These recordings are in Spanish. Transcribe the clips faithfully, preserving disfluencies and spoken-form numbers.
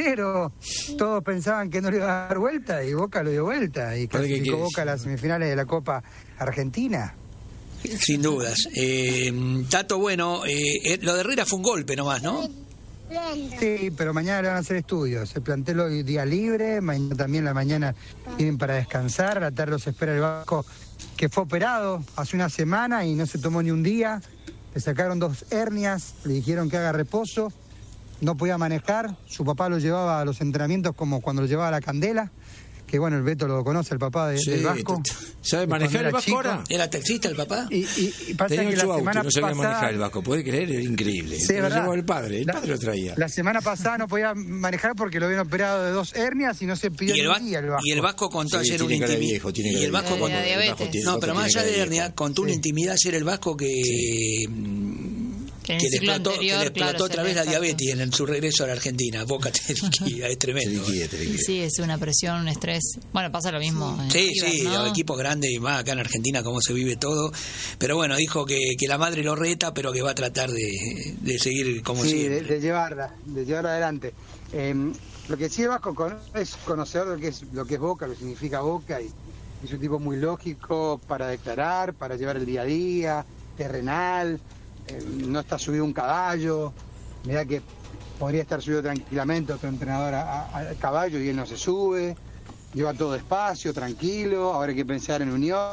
cero, todos pensaban que no le iba a dar vuelta y Boca lo dio vuelta y clasificó Boca a las semifinales de la Copa Argentina. Sin dudas. Eh, Tato, bueno, eh, lo de Herrera fue un golpe nomás, ¿no? Sí, pero mañana le van a hacer estudios. El plantel hoy día libre, mañana también la mañana tienen para descansar, a la tarde los espera el Vasco, que fue operado hace una semana y no se tomó ni un día. Le sacaron dos hernias, le dijeron que haga reposo, no podía manejar, su papá lo llevaba a los entrenamientos como cuando lo llevaba a la Candela, que bueno, el Beto lo conoce, el papá de, sí, del Vasco. ¿Sabe manejar el Vasco chico. ahora? ¿Era taxista el papá? Y, y, y pasa Tenía que la semana auto, no sabía pasada... manejar el Vasco, ¿puede creer? Era increíble. Sí, lo verdad. llevó el padre, el la, padre lo traía. La semana pasada no podía manejar porque lo habían operado de dos hernias y no se pidió ni un día el Vasco. Y el Vasco contó sí, ayer una intimidad. Y el Vasco contó... No, pero más allá de hernia, contó sí. una intimidad ayer el Vasco que... Sí. Que, que le explotó, anterior, que le explotó claro, otra vez la diabetes en el, su regreso a la Argentina. Boca te liquida, es tremendo. Te te sí, es una presión, un estrés. Bueno, pasa lo mismo. En sí, River, sí, ¿no? los equipos grandes y más acá en Argentina, cómo se vive todo. Pero bueno, dijo que, que la madre lo reta, pero que va a tratar de, de seguir como sí, siempre. De, de llevarla, de llevarla adelante. Eh, lo que sí el Vasco es conocedor de lo que es, lo que es Boca, lo que significa Boca, y es un tipo muy lógico para declarar, para llevar el día a día, terrenal. Eh, no está subido un caballo, mira que podría estar subido tranquilamente otro entrenador al caballo y él no se sube, lleva todo despacio, tranquilo. Ahora hay que pensar en Unión,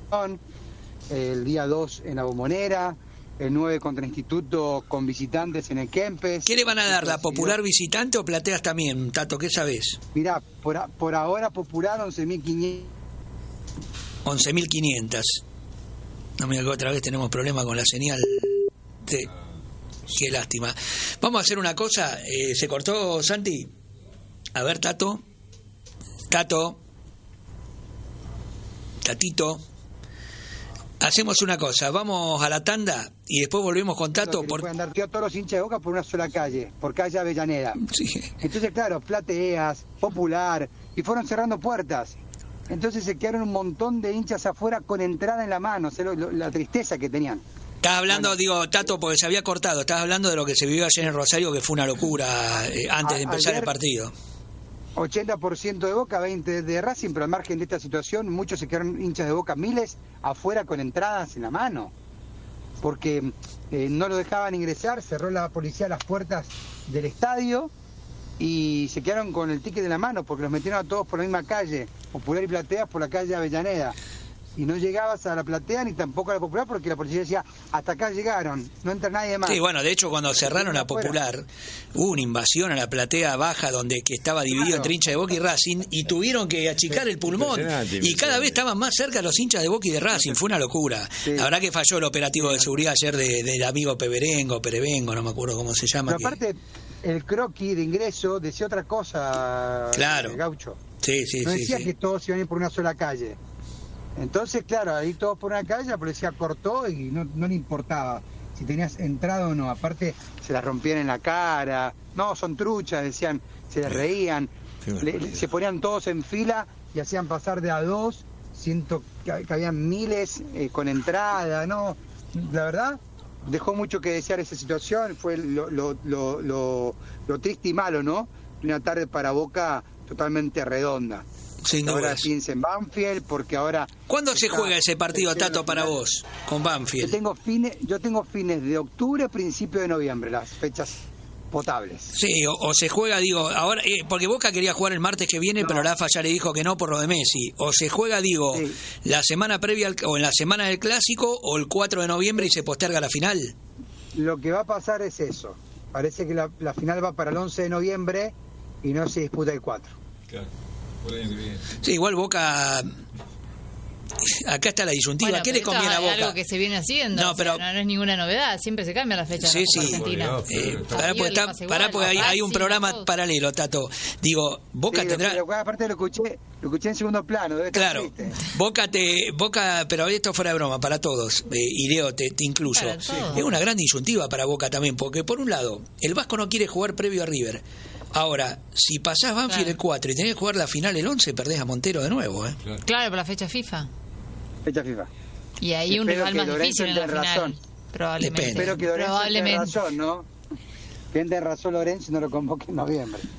eh, el día dos en la Bombonera, el nueve contra Instituto con visitantes en el Kempes. ¿Qué le van a dar, la Popular visitante o Plateas también, Tato? ¿Qué sabés? Mirá, por, por ahora Popular once mil quinientos. once mil quinientos. No me digas que otra vez tenemos problemas con la señal. Sí. Qué lástima. Vamos a hacer una cosa. Eh, ¿Se cortó, Santi? A ver, Tato. Tato. Tatito. Hacemos una cosa. Vamos a la tanda y después volvemos con Tato. Por... Pueden andar todos los hinchas de Boca por una sola calle, por calle Avellaneda. Sí. Entonces, claro, Plateas, Popular, y fueron cerrando puertas. Entonces se quedaron un montón de hinchas afuera con entrada en la mano, o sea, lo, lo, la tristeza que tenían. Estás hablando, bueno, digo, Tato, eh, porque se había cortado, estás hablando de lo que se vivió ayer en Rosario, que fue una locura eh, antes a, de empezar el partido. ochenta por ciento de Boca, veinte por ciento de Racing, pero al margen de esta situación, muchos se quedaron hinchas de Boca, miles afuera con entradas en la mano, porque eh, no lo dejaban ingresar, cerró la policía las puertas del estadio y se quedaron con el ticket de la mano, porque los metieron a todos por la misma calle, Popular y Plateas por la calle Avellaneda. Y no llegabas a la Platea ni tampoco a la Popular porque la policía decía, hasta acá llegaron, no entra nadie más. Sí, bueno, de hecho cuando cerraron la Popular hubo una invasión a la Platea Baja donde que estaba dividido claro. entre hinchas de Boca y Racing y tuvieron que achicar el pulmón y cada vez estaban más cerca los hinchas de Boca y de Racing, fue una locura. Sí. La verdad que falló el operativo de seguridad ayer de, del amigo Peberengo, Perevengo, no me acuerdo cómo se llama. Pero que... aparte el croquis de ingreso decía otra cosa, claro. Gaucho. Sí, sí, no sí. decía sí. que todos iban a ir por una sola calle. Entonces, claro, ahí todos por una calle, la policía cortó y no, no le importaba si tenías entrada o no. Aparte, se las rompían en la cara. No, son truchas, decían, se les reían. Le, le, se ponían todos en fila y hacían pasar de a dos. Siento que, que habían miles eh, con entrada, ¿no? La verdad, dejó mucho que desear esa situación. Fue lo, lo, lo, lo, lo triste y malo, ¿no? Una tarde para Boca totalmente redonda. Sin ahora dudas. piensa en Banfield porque ahora... ¿Cuándo se juega ese partido, Tato, para vos, con Banfield? Yo tengo fines, yo tengo fines de octubre, principio de noviembre, las fechas potables. Sí, o, o se juega, digo, ahora, eh, porque Boca quería jugar el martes que viene, no. pero la A F A ya le dijo que no por lo de Messi. O se juega, digo, sí. la semana previa, al, o en la semana del Clásico, o el cuatro de noviembre y se posterga la final. Lo que va a pasar es eso. Parece que la, la final va para el once de noviembre y no se disputa el cuatro. Claro. Sí, igual Boca, acá está la disyuntiva. Bueno, ¿Qué le conviene a Boca? Es algo que se viene haciendo, no, pero... o sea, no, no es ninguna novedad, siempre se cambia la fecha sí, de la sí. Argentina. Eh, pará, porque, está, pará porque hay, hay un programa todos. paralelo, Tato. Digo, Boca sí, tendrá... Pero, aparte lo escuché, lo escuché en segundo plano. Debe claro, Boca, te, Boca, pero esto fuera de broma, para todos, eh, y Leo, te, te incluyo. Es una gran disyuntiva para Boca también, porque por un lado, el Vasco no quiere jugar previo a River. Ahora, si pasás Banfield claro. el cuatro y tenés que jugar la final el once, perdés a Montero de nuevo, ¿eh? Claro, claro por la fecha FIFA. Fecha FIFA. Y ahí sí, un rival más difícil en la final. Razón. Probablemente. Espero que Lorenzo tenga razón, ¿no? Que tenga razón Lorenzo y no lo convoque en noviembre.